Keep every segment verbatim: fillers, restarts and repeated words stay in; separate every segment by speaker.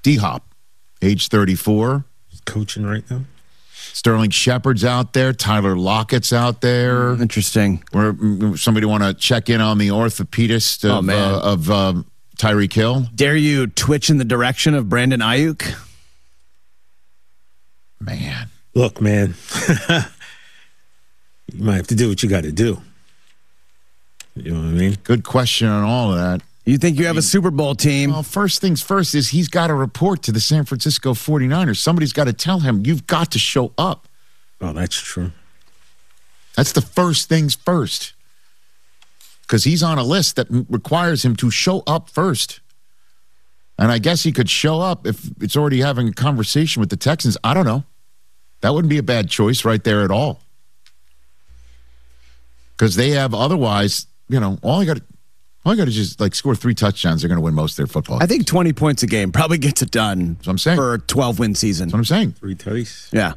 Speaker 1: D-Hop, age thirty-four.
Speaker 2: He's coaching right now.
Speaker 1: Sterling Shepard's out there. Tyler Lockett's out there.
Speaker 3: Interesting.
Speaker 1: Where somebody want to check in on the orthopedist of,
Speaker 3: Oh, man.
Speaker 1: uh, of uh, Tyreek Hill?
Speaker 3: Dare you twitch in the direction of Brandon Ayuk?
Speaker 1: Man.
Speaker 2: Look, man. You might have to do what you got to do. You know what I mean?
Speaker 1: Good question on all of that.
Speaker 3: You think you have a Super Bowl team?
Speaker 1: Well, first things first is he's got to report to the San Francisco forty-niners. Somebody's got to tell him, you've got to show up.
Speaker 2: Oh, that's true.
Speaker 1: That's the first things first. Because he's on a list that m- requires him to show up first. And I guess he could show up if it's already having a conversation with the Texans. I don't know. That wouldn't be a bad choice right there at all. Because they have otherwise, you know, all I got to all I got to just like score three touchdowns. They're going to win most of their football.
Speaker 3: I think twenty points a game probably gets it done.
Speaker 1: That's what I'm saying.
Speaker 3: For a twelve-win season.
Speaker 1: That's what I'm saying.
Speaker 2: Three tutties.
Speaker 3: Yeah.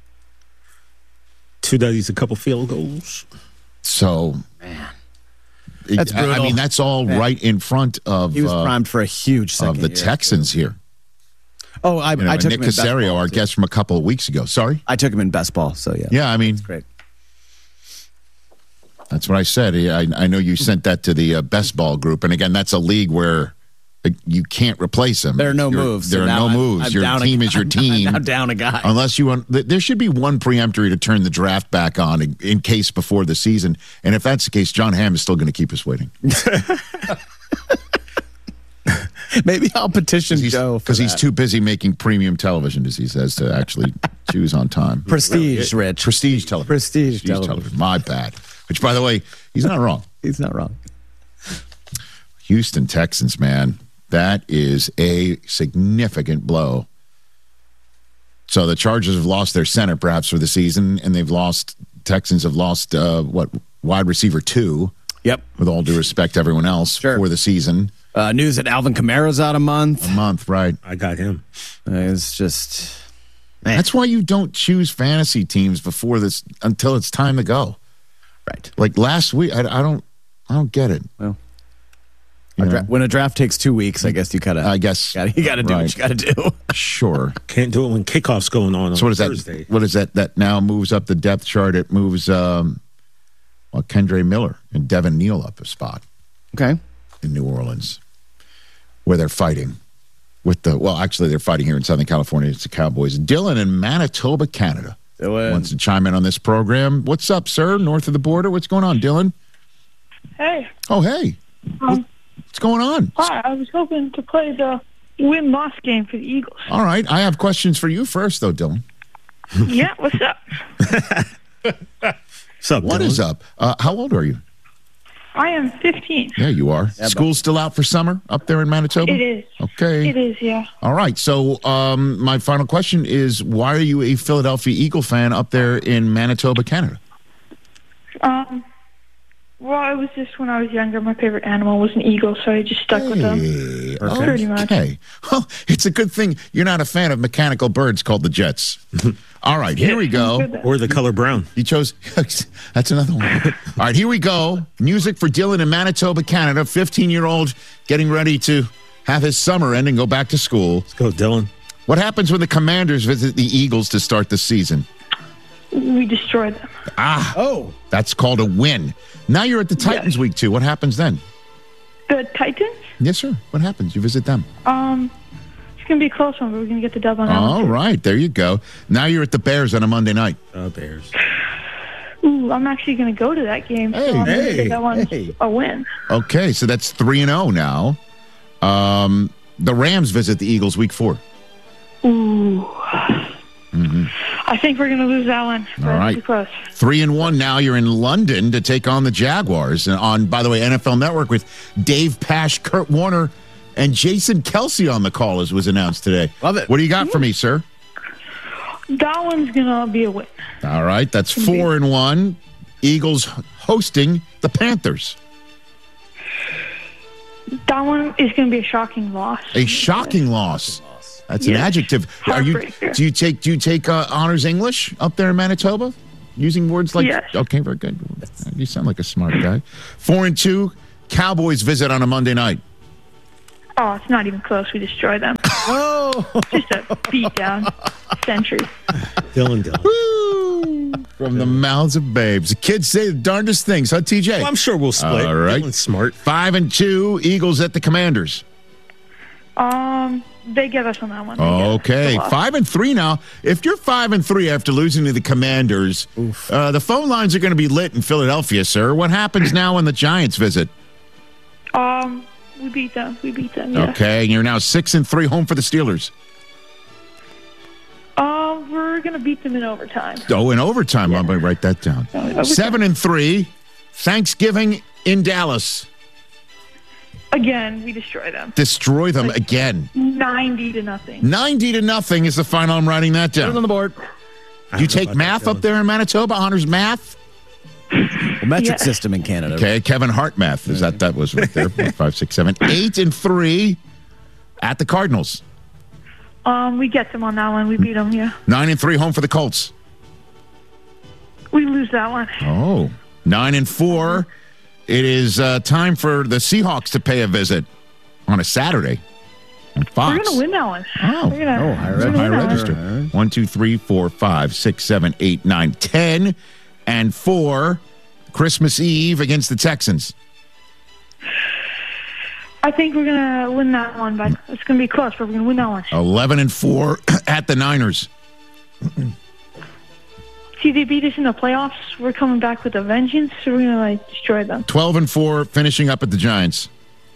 Speaker 2: Two tutties, a couple field goals.
Speaker 1: So,
Speaker 3: Man.
Speaker 1: it-
Speaker 3: That's
Speaker 1: I- I
Speaker 3: brutal.
Speaker 1: mean, that's all
Speaker 3: Man.
Speaker 1: right in front of
Speaker 3: He was
Speaker 1: uh,
Speaker 3: primed for a huge second
Speaker 1: of the
Speaker 3: year.
Speaker 1: Texans here.
Speaker 3: Oh, I,
Speaker 1: You know,
Speaker 3: I took
Speaker 1: Nick
Speaker 3: him in best
Speaker 1: Casario,
Speaker 3: ball,
Speaker 1: our
Speaker 3: too.
Speaker 1: guest from a couple of weeks ago. Sorry?
Speaker 3: I took him in best ball, so yeah.
Speaker 1: Yeah, I mean,
Speaker 3: Great.
Speaker 1: that's what I said. I, I know you sent that to the uh, best ball group. And again, that's a league where uh, you can't replace him.
Speaker 3: There are no
Speaker 1: You're-
Speaker 3: moves.
Speaker 1: There
Speaker 3: so
Speaker 1: are
Speaker 3: now
Speaker 1: no
Speaker 3: I'm-
Speaker 1: moves.
Speaker 3: I'm
Speaker 1: your
Speaker 3: down a-
Speaker 1: team is your
Speaker 3: I'm-
Speaker 1: team.
Speaker 3: I'm now down a guy.
Speaker 1: Unless you want, th- there should be one preemptory to turn the draft back on in, in case before the season. And if that's the case, John Hamm is still going to keep us waiting.
Speaker 3: Maybe I'll petition Joe
Speaker 1: Because
Speaker 3: for
Speaker 1: he's
Speaker 3: that.
Speaker 1: too busy making premium television, as he says, to actually choose on time.
Speaker 3: Prestige, Rich.
Speaker 1: Prestige television.
Speaker 3: Prestige television.
Speaker 1: My bad. Which, by the way, he's not wrong.
Speaker 3: He's not wrong.
Speaker 1: Houston Texans, man. That is a significant blow. So the Chargers have lost their center, perhaps, for the season, and they've lost, Texans have lost, uh, what, wide receiver two,
Speaker 3: Yep.
Speaker 1: with all due respect to everyone else,
Speaker 3: Sure.
Speaker 1: for the season.
Speaker 3: Uh, news that Alvin Kamara's out a month.
Speaker 1: A month, right.
Speaker 2: I got him.
Speaker 3: Uh, it's just... Man.
Speaker 1: That's why you don't choose fantasy teams before this, until it's time to go.
Speaker 3: Right.
Speaker 1: Like last week, I, I don't, I don't get it.
Speaker 3: Well,
Speaker 1: You
Speaker 3: a dra-
Speaker 1: know?
Speaker 3: when a draft takes two weeks, I guess you gotta...
Speaker 1: I guess.
Speaker 3: gotta, you gotta do
Speaker 1: right.
Speaker 3: what you gotta do.
Speaker 1: Sure.
Speaker 2: Can't do it when kickoff's going on
Speaker 1: So
Speaker 2: on
Speaker 1: what is
Speaker 2: Thursday.
Speaker 1: that? What is that? That now moves up the depth chart. It moves um, well, Kendra Miller and Devin Neal up a spot
Speaker 3: Okay.
Speaker 1: in New Orleans, where they're fighting with the. Well, actually, they're fighting here in Southern California. It's the Cowboys. Dylan in Manitoba, Canada,
Speaker 3: Dylan.
Speaker 1: wants to chime in on this program. What's up, sir? North of the border. What's going on, Dylan?
Speaker 4: Hey,
Speaker 1: Oh, hey.
Speaker 4: um,
Speaker 1: What's going on?
Speaker 4: hi. I was hoping to play the win-loss game for the Eagles.
Speaker 1: All right. I have questions for you first, though, Dylan.
Speaker 4: Yeah, what's up?
Speaker 2: What's up,
Speaker 1: What
Speaker 2: Dylan?
Speaker 1: is up? Uh, how old are you?
Speaker 4: I am fifteen.
Speaker 1: Yeah, you are.
Speaker 3: Yeah,
Speaker 1: School's still out for summer up there in Manitoba?
Speaker 4: It is.
Speaker 1: Okay.
Speaker 4: It is, yeah.
Speaker 1: All right. So, um, my final question is, why are you a Philadelphia Eagle fan up there in Manitoba, Canada?
Speaker 4: Um, well, it was just when I was younger, my favorite animal was an eagle, so I just stuck with them.
Speaker 1: Hey,
Speaker 4: Pretty much.
Speaker 1: okay. Well, it's a good thing you're not a fan of mechanical birds called the Jets. All right, here we go.
Speaker 2: Or the color brown.
Speaker 1: You chose. That's another one. All right, here we go. Music for Dylan in Manitoba, Canada. fifteen-year-old getting ready to have his summer end and go back to school.
Speaker 2: Let's go, Dylan.
Speaker 1: What happens when the Commanders visit the Eagles to start the season?
Speaker 4: We destroyed them.
Speaker 1: Ah,
Speaker 3: Oh.
Speaker 1: that's called a win. Now you're at the Titans
Speaker 4: Yes.
Speaker 1: week two. What happens then?
Speaker 4: The Titans?
Speaker 1: Yes, sir. What happens? You visit them.
Speaker 4: Um, it's going to be a close one, but we're going to get the dub on that
Speaker 1: All
Speaker 4: one.
Speaker 1: right, there you go. Now you're at the Bears on a Monday night.
Speaker 2: Uh, Bears.
Speaker 4: Ooh, I'm actually going to go to that game, so
Speaker 1: Hey,
Speaker 4: I'm going to
Speaker 3: hey,
Speaker 4: say that one's
Speaker 3: hey.
Speaker 4: a win.
Speaker 1: Okay, so that's three and zero now. Um, the Rams visit the Eagles week four.
Speaker 4: Ooh. I think we're going to lose that one. but
Speaker 1: All right.
Speaker 4: Too close.
Speaker 1: Three and one now. You're in London to take on the Jaguars. And on, by the way, N F L Network with Dave Pasch, Kurt Warner, and Jason Kelsey on the call, as was announced today.
Speaker 3: Love it.
Speaker 1: What do you got for me, sir?
Speaker 4: That one's going to be a win.
Speaker 1: All right, that's four and one. Eagles hosting the Panthers.
Speaker 4: That one is going to be a shocking loss.
Speaker 1: A shocking loss. That's an
Speaker 4: Yes.
Speaker 1: adjective. Are you?
Speaker 4: Heartbreaker.
Speaker 1: Do you take? Do you take uh, honors English up there in Manitoba? Using words like
Speaker 4: Yes.
Speaker 1: okay, very good. You sound like a smart guy. Four and two. Cowboys visit on a Monday night.
Speaker 4: Oh, it's not even close. We destroy them.
Speaker 3: Oh,
Speaker 4: Just a beat down. Century.
Speaker 2: Dylan, Dylan.
Speaker 1: Woo! From the mouths of babes. The kids say the darndest things, huh, T J?
Speaker 2: Well, I'm sure we'll split.
Speaker 1: All right.
Speaker 2: Dylan's smart.
Speaker 1: Five and two, Eagles at the Commanders.
Speaker 4: Um, they get us on that one. They get us.
Speaker 1: Okay,
Speaker 4: It's a lot.
Speaker 1: five and three now. If you're five and three after losing to the Commanders, uh, the phone lines are going to be lit in Philadelphia, sir. What happens now when the Giants visit?
Speaker 4: Um, we beat them. We beat them. Yeah.
Speaker 1: Okay, and you're now six and three, home for the Steelers.
Speaker 4: Uh, we're gonna beat them in overtime.
Speaker 1: Oh, in overtime. I'm going to write that down.
Speaker 4: Oh, overtime.
Speaker 1: Seven and three, Thanksgiving in Dallas.
Speaker 4: Again, we destroy them.
Speaker 1: Destroy them again.
Speaker 4: Ninety to nothing.
Speaker 1: Ninety to nothing is the final. I'm writing that
Speaker 3: put it on
Speaker 1: down.
Speaker 3: the board.
Speaker 2: I
Speaker 1: You
Speaker 2: don't know
Speaker 1: take
Speaker 2: about
Speaker 1: math
Speaker 2: that,
Speaker 1: up
Speaker 2: Dylan.
Speaker 1: there in Manitoba, honors math.
Speaker 3: Well, metric
Speaker 4: Yeah.
Speaker 3: system in Canada.
Speaker 1: Okay, Kevin Hart math. Is that that was right there? Four, five, six, seven, eight and three at the Cardinals.
Speaker 4: Um, we get them on that one. We beat them. Yeah.
Speaker 1: Nine and three, home for the Colts.
Speaker 4: We lose that one.
Speaker 1: Oh, nine and four. It is uh, time for the Seahawks to pay a visit on a Saturday on Fox.
Speaker 4: We're gonna win that one.
Speaker 1: Oh,
Speaker 4: We're gonna,
Speaker 3: oh, high
Speaker 4: we're gonna
Speaker 1: high
Speaker 4: win that one.
Speaker 1: register. One, two, three, four, five, six, seven, eight, nine, ten, and four. Christmas Eve against the Texans.
Speaker 4: I think we're gonna win that one, but it's gonna be close. But we're gonna win that one.
Speaker 1: Eleven and four at the Niners.
Speaker 4: See, they beat us in the playoffs. We're coming back with a vengeance, so we're gonna like destroy them.
Speaker 1: Twelve and four, finishing up at the Giants.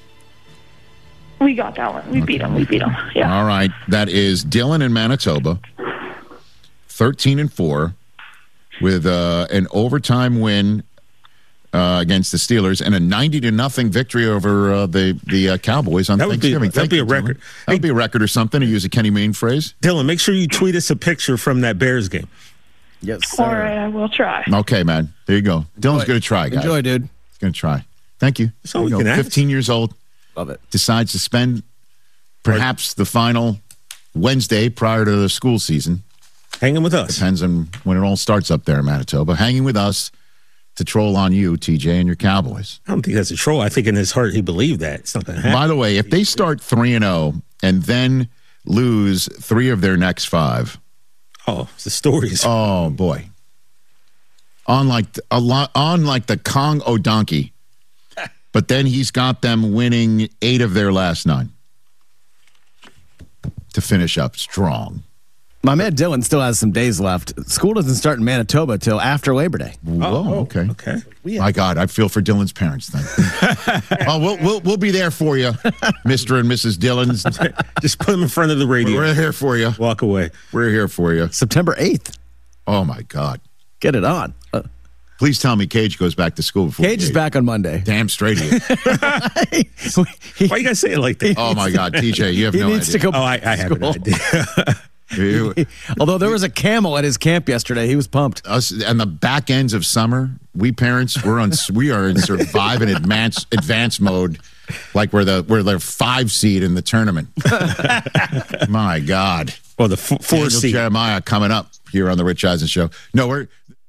Speaker 4: We got that one. We beat them. We beat them. Yeah.
Speaker 1: All right, that is Dylan in Manitoba. Thirteen and four, with uh, an overtime win uh, against the Steelers and a ninety to nothing victory over uh, the the uh, Cowboys on
Speaker 2: That would be-
Speaker 1: Thanksgiving.
Speaker 2: that'd
Speaker 1: Thank
Speaker 2: be
Speaker 1: you,
Speaker 2: a record.
Speaker 1: Dylan. That would be a record or something, to use a Kenny Mayne phrase.
Speaker 2: Dylan, make sure you tweet us a picture from that Bears game.
Speaker 3: Yes, sir.
Speaker 4: All right, I will try.
Speaker 1: Okay, man. There you go. Dylan's going to try, guys.
Speaker 3: Enjoy, dude.
Speaker 1: He's going to try. Thank you.
Speaker 2: That's all
Speaker 1: There you
Speaker 2: we
Speaker 1: go.
Speaker 2: can ask.
Speaker 1: fifteen years old,
Speaker 3: Love it.
Speaker 1: decides to spend perhaps the final Wednesday prior to the school season.
Speaker 2: Hanging with us.
Speaker 1: Depends on when it all starts up there in Manitoba. Hanging with us to troll on you, T J, and your Cowboys.
Speaker 2: I don't think that's a troll. I think in his heart he believed that. It's not going to happen.
Speaker 1: By the way, if they start three and zero and then lose three of their next five,
Speaker 2: Oh, the stories.
Speaker 1: oh boy, on like a lot, on like the Kong O'Donkey. But then he's got them winning eight of their last nine to finish up strong.
Speaker 3: My man Dylan still has some days left. School doesn't start in Manitoba till after Labor Day.
Speaker 1: Whoa, okay.
Speaker 2: Okay.
Speaker 1: My God, I feel for Dylan's parents then. oh, we'll, we'll we'll be there for you, Mister and Missus Dillon's.
Speaker 2: Just put him in front of the radio.
Speaker 1: We're here for you.
Speaker 2: Walk away.
Speaker 1: We're here for you.
Speaker 3: September eighth.
Speaker 1: Oh my God!
Speaker 3: Get it on. Uh,
Speaker 1: Please tell me Cage goes back to school before.
Speaker 3: Cage is back on Monday.
Speaker 1: Damn straight he is.
Speaker 3: He-
Speaker 2: Why you gotta say it like that?
Speaker 1: Oh my God, T J, you have
Speaker 3: he
Speaker 1: no
Speaker 3: needs
Speaker 1: idea.
Speaker 3: to go.
Speaker 2: Oh, I, I have an
Speaker 3: school.
Speaker 2: idea.
Speaker 1: You-
Speaker 3: Although there was a camel at his camp yesterday, he was pumped.
Speaker 1: us and the back ends of summer, we parents we're on we are in survive and advance advance mode, like we're the we're the five seed in the tournament. My God,
Speaker 2: Well, the f- four
Speaker 1: Daniel
Speaker 2: seed.
Speaker 1: Jeremiah coming up here on the Rich Eisen Show. No, we're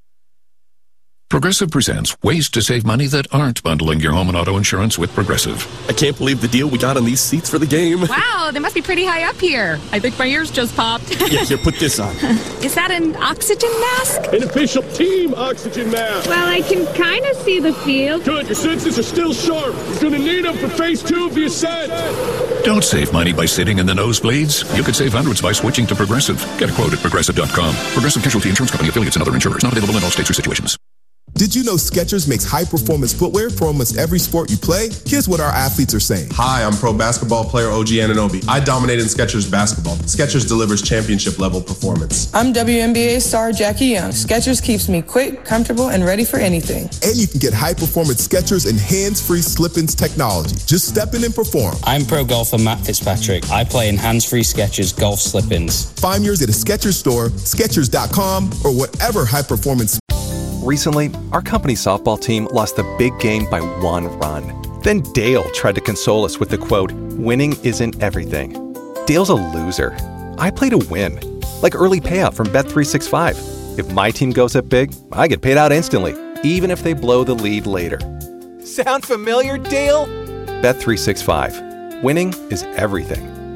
Speaker 5: Progressive presents ways to save money that aren't bundling your home and auto insurance with Progressive.
Speaker 6: I can't believe the deal we got on these seats for the game.
Speaker 7: Wow, they must be pretty high up here. I think my ears just popped.
Speaker 6: Yeah, here, put this on.
Speaker 7: Is that an oxygen mask?
Speaker 8: An official team oxygen mask.
Speaker 9: Well, I can kind of see the field.
Speaker 8: Good, your senses are still sharp. He's going to need them for phase two of the ascent.
Speaker 5: Don't save money by sitting in the nosebleeds. You could save hundreds by switching to Progressive. Get a quote at progressive dot com. Progressive Casualty Insurance Company, affiliates, and other insurers. Not available in all states or situations.
Speaker 10: Did you know Skechers makes high-performance footwear for almost every sport you play? Here's what our athletes are saying.
Speaker 11: Hi, I'm pro basketball player O G Anunoby. I dominate in Skechers basketball. Skechers delivers championship-level performance.
Speaker 12: I'm W N B A star Jackie Young. Skechers keeps me quick, comfortable, and ready for anything.
Speaker 10: And you can get high-performance Skechers and hands-free slip-ins technology. Just step in and perform.
Speaker 13: I'm pro golfer Matt Fitzpatrick. I play in hands-free Skechers golf slip-ins.
Speaker 10: Find yours at a Skechers store, Skechers dot com, or whatever high-performance.
Speaker 14: Recently, our company softball team lost the big game by one run. Then Dale tried to console us with the quote, "Winning isn't everything." Dale's a loser. I play to win. Like early payout from Bet three sixty-five. If my team goes up big, I get paid out instantly, even if they blow the lead later. Sound familiar, Dale? Bet three sixty-five. Winning is everything.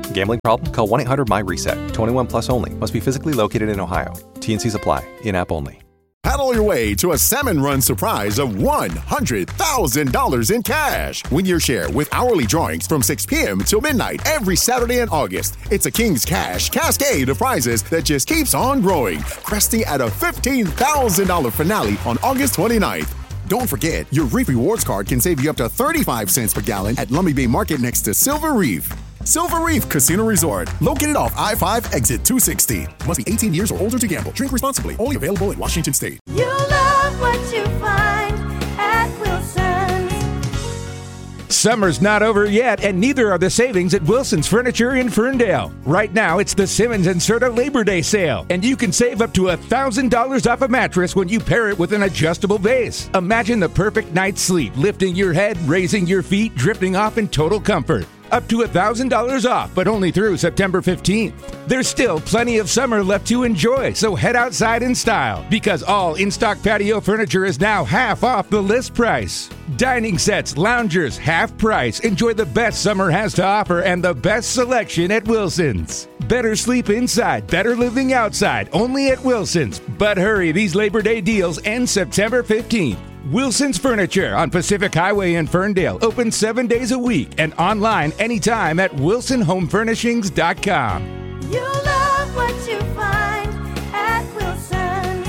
Speaker 14: Gambling problem? Call one eight hundred M Y reset. twenty-one plus only. Must be physically located in Ohio. T N Cs apply. In-app only.
Speaker 15: Paddle your way to a Salmon Run surprise of one hundred thousand dollars in cash. Win your share with hourly drawings from six p.m. till midnight every Saturday in August. It's a King's Cash cascade of prizes that just keeps on growing, cresting at a fifteen thousand dollars finale on August twenty-ninth. Don't forget, your Reef Rewards card can save you up to thirty-five cents per gallon at Lummi Bay Market next to Silver Reef. Silver Reef Casino Resort, located off I five, exit two sixty. Must be eighteen years or older to gamble. Drink responsibly. Only available in Washington State.
Speaker 16: You love what you find at Wilson's.
Speaker 17: Summer's not over yet, and neither are the savings at Wilson's Furniture in Ferndale. Right now, it's the Simmons and Serta Labor Day sale, and you can save up to one thousand dollars off a mattress when you pair it with an adjustable base. Imagine the perfect night's sleep, lifting your head, raising your feet, drifting off in total comfort. Up to one thousand dollars off, but only through September fifteenth. There's still plenty of summer left to enjoy, so head outside in style, because all in-stock patio furniture is now half off the list price. Dining sets, loungers, half price. Enjoy the best summer has to offer and the best selection at Wilson's. Better sleep inside, better living outside, only at Wilson's. But hurry, these Labor Day deals end September fifteenth. Wilson's Furniture on Pacific Highway in Ferndale, open seven days a week and online anytime at wilson home furnishings dot com.
Speaker 16: You love what you find at Wilson's.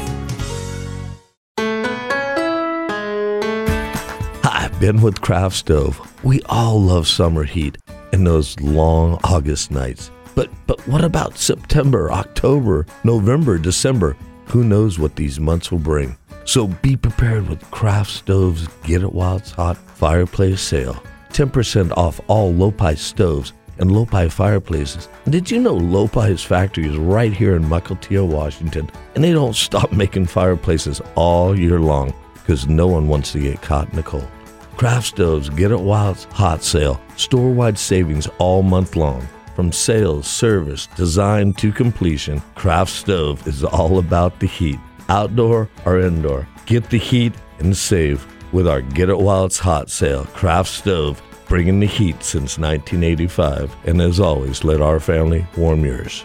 Speaker 18: Hi, Ben with Craft Stove. We all love summer heat and those long August nights. But but what about September, October, November, December? Who knows what these months will bring? So be prepared with Craft Stove's Get It While It's Hot fireplace sale. ten percent off all Lopi stoves and Lopi fireplaces. And did you know Lopi's factory is right here in Mukilteo, Washington, and they don't stop making fireplaces all year long because no one wants to get caught in the cold. Craft Stove's Get It While It's Hot sale. Store-wide savings all month long. From sales, service, design to completion, Craft Stove is all about the heat. Outdoor or indoor, get the heat and save with our Get It While It's Hot sale. Craft Stove, bringing the heat since nineteen eighty-five. And as always, let our family warm yours.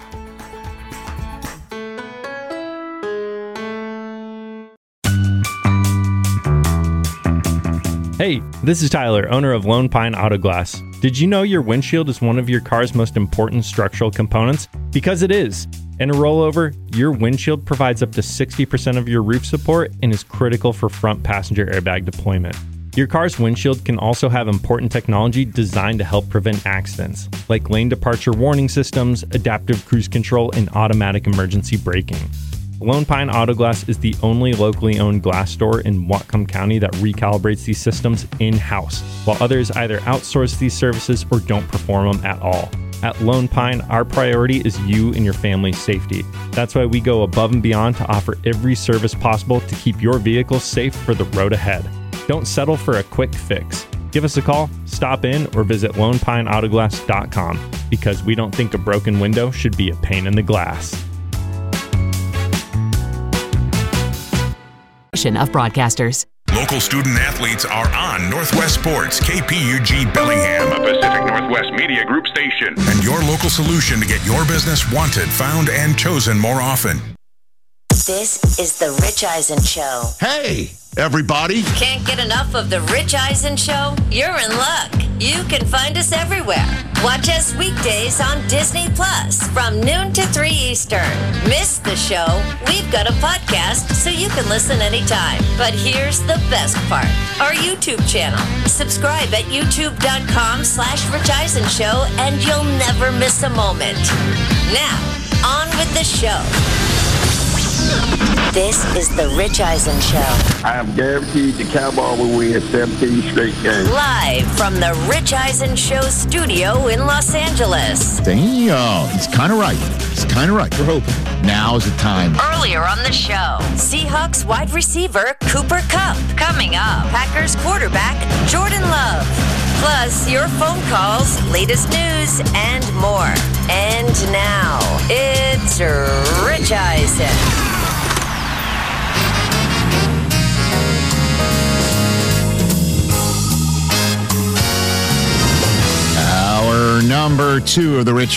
Speaker 19: Hey, this is Tyler, owner of Lone Pine Auto Glass. Did you know your windshield is one of your car's most important structural components? Because it is. In a rollover, your windshield provides up to sixty percent of your roof support and is critical for front passenger airbag deployment. Your car's windshield can also have important technology designed to help prevent accidents, like lane departure warning systems, adaptive cruise control, and automatic emergency braking. Lone Pine Auto Glass is the only locally owned glass store in Whatcom County that recalibrates these systems in-house, while others either outsource these services or don't perform them at all. At Lone Pine, our priority is you and your family's safety. That's why we go above and beyond to offer every service possible to keep your vehicle safe for the road ahead. Don't settle for a quick fix. Give us a call, stop in, or visit lone pine auto glass dot com, because we don't think a broken window should be a pain in the glass.
Speaker 20: Of broadcasters.
Speaker 21: Local student athletes are on Northwest Sports, K P U G Bellingham, a Pacific Northwest Media Group station, and your local solution to get your business wanted, found, and chosen more often.
Speaker 22: This is the Rich Eisen Show.
Speaker 1: Hey, everybody.
Speaker 22: Can't get enough of the Rich Eisen Show? You're in luck. You can find us everywhere. Watch us weekdays on Disney Plus from noon to three Eastern. Miss the show? We've got a podcast so you can listen anytime. But here's the best part. Our YouTube channel. Subscribe at youtube.com slash Rich Eisen Show and you'll never miss a moment. Now, on with the show. This is the Rich Eisen Show.
Speaker 23: I am guaranteed the Cowboys will win seventeen straight games.
Speaker 22: Live from the Rich Eisen Show studio in Los Angeles.
Speaker 1: Damn, he's kind of right. He's kind of right. We're hoping. Now's the time.
Speaker 22: Earlier on the show, Seahawks wide receiver Cooper Kupp. Coming up, Packers quarterback Jordan Love. Plus, your phone calls, latest news, and more. And now, it's Rich Eisen.
Speaker 1: Hour number number two of the Rich